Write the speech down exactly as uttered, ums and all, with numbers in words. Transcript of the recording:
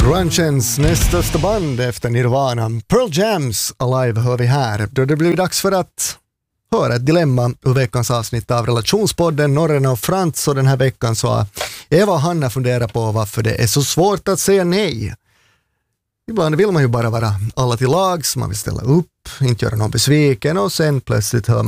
Grungens näst största band efter Nirvana, Pearl Jam's Alive, hör vi här. Då det blir dags för att höra ett dilemma ur veckans avsnitt av Relationspodden Norren och Frans. Och den här veckan så har Eva och Hanna funderat på varför det är så svårt att säga nej. Ibland vill man ju bara vara alla till lags, man vill ställa upp, inte göra någon besviken, och sen plötsligt hör man